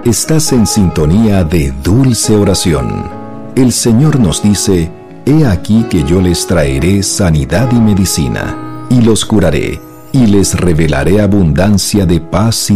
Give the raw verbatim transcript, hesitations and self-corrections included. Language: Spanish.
Estás en sintonía de Dulce Oración. El Señor nos dice: He aquí que yo les traeré sanidad y medicina, y los curaré, y les revelaré abundancia de paz y